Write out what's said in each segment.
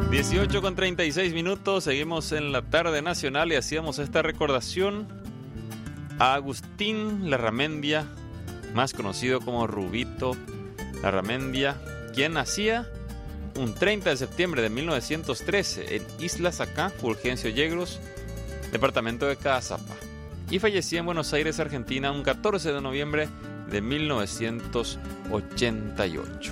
18:36, seguimos en la tarde nacional y hacíamos esta recordación a Agustín Larramendia, más conocido como Rubito Larramendia, quien nacía un 30 de septiembre de 1913 en Isla Sacá, Fulgencio Yegros, departamento de Caazapá, y fallecía en Buenos Aires, Argentina, un 14 de noviembre de 1988.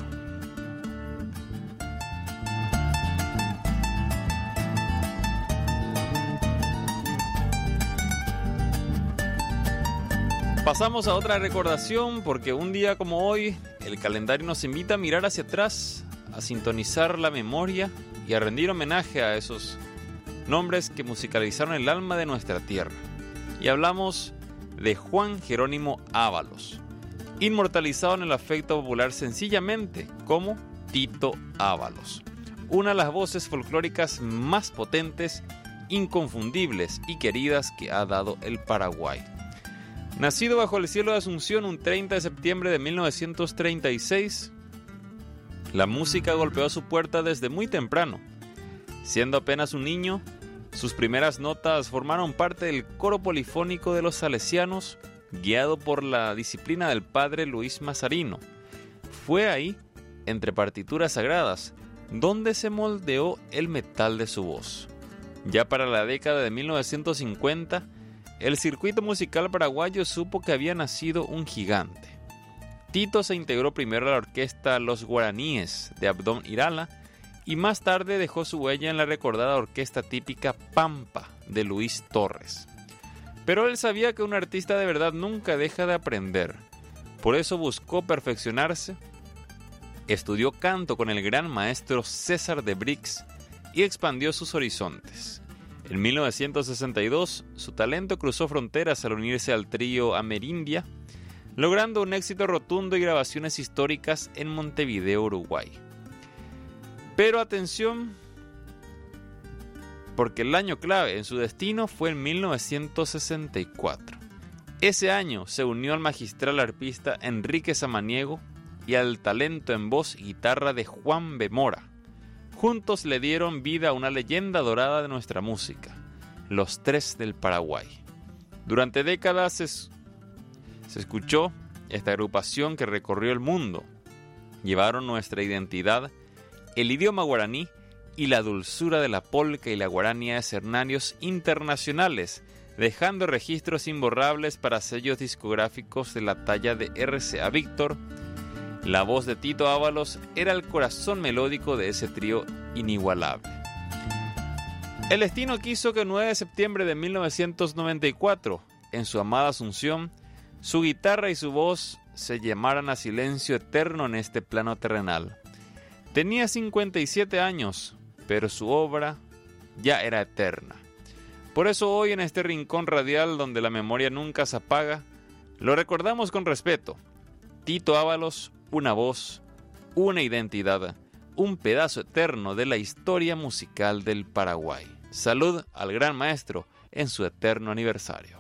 Pasamos a otra recordación porque un día como hoy el calendario nos invita a mirar hacia atrás, a sintonizar la memoria y a rendir homenaje a esos nombres que musicalizaron el alma de nuestra tierra. Y hablamos de Juan Jerónimo Ábalos, inmortalizado en el afecto popular sencillamente como Tito Ábalos, una de las voces folclóricas más potentes, inconfundibles y queridas que ha dado el Paraguay. Nacido bajo el cielo de Asunción un 30 de septiembre de 1936, la música golpeó su puerta desde muy temprano. Siendo apenas un niño, sus primeras notas formaron parte del coro polifónico de los salesianos, guiado por la disciplina del padre Luis Mazarino. Fue ahí, entre partituras sagradas, donde se moldeó el metal de su voz. Ya para la década de 1950, el circuito musical paraguayo supo que había nacido un gigante. Tito se integró primero a la orquesta Los Guaraníes de Abdón Irala y más tarde dejó su huella en la recordada orquesta típica Pampa de Luis Torres. Pero él sabía que un artista de verdad nunca deja de aprender. Por eso buscó perfeccionarse, estudió canto con el gran maestro César de Brix y expandió sus horizontes. En 1962, su talento cruzó fronteras al unirse al trío Amerindia, logrando un éxito rotundo y grabaciones históricas en Montevideo, Uruguay. Pero atención, porque el año clave en su destino fue en 1964. Ese año se unió al magistral arpista Enrique Samaniego y al talento en voz y guitarra de Juan B. Mora. Juntos le dieron vida a una leyenda dorada de nuestra música, los Tres del Paraguay. Durante décadas se escuchó esta agrupación que recorrió el mundo. Llevaron nuestra identidad, el idioma guaraní y la dulzura de la polca y la guaranía a escenarios internacionales, dejando registros imborrables para sellos discográficos de la talla de RCA Víctor. La voz de Tito Ábalos era el corazón melódico de ese trío inigualable. El destino quiso que el 9 de septiembre de 1994, en su amada Asunción, su guitarra y su voz se llamaran a silencio eterno en este plano terrenal. Tenía 57 años, pero su obra ya era eterna. Por eso hoy en este rincón radial donde la memoria nunca se apaga, lo recordamos con respeto. Tito Ábalos, una voz, una identidad, un pedazo eterno de la historia musical del Paraguay. Salud al gran maestro en su eterno aniversario.